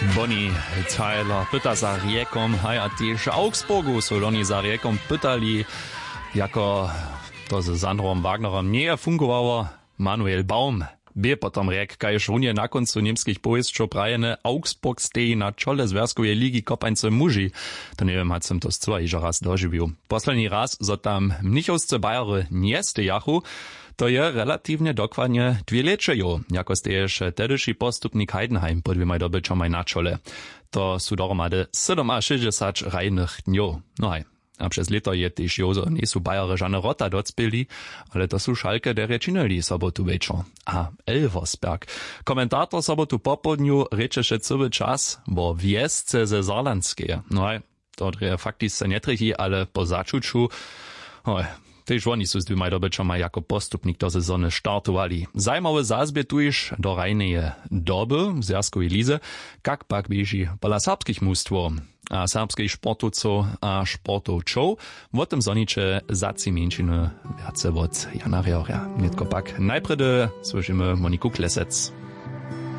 Bonnie Tyler pyta za riekom, hej, a tiež Augsburgu so oni za riekom pytali, jako to ze Sandrom Wagnerom nie fungowało. Manuel Baum by potom riek, kajż runie na koncu niemskich pojezdčov prajene Augsburg stejí na čole związkowej ligi kopańce muži. To nie wiem, som to z ižo raz doživił. Posledný raz, zo tam mnichovsce Bajery nie stejachu, to je relatívne dokładnie 2 leče, jako stejež tedyši postupnik Heidenheim pod 2 dobyčomaj na čole. To sú dohromady 67 rajnych dňov. No hej. A przez leto je też jozo, nie są Bajary żane rota docpili, ale to są Schalke, der rečinili sobotu večer. A Elversberg. Komentator sobotu popodniu rečeše cały czas bo wjezdce ze Saarlandskie. No hej, to fakticznie nie trichy, ale po začuču, też oni są z 2 dobyčoma jako postupnik do sezony startowali. Zajmowe zazbie tu iż do rajnej doby w związkowej lize, jak pak bieži pola serbskich mustwo. A serbskich sportovcov a sportovčov. O tym zoniče zaci mienčiny viace od Jana Riorja. Netko pak najprede slyšíme Moniku Klesec.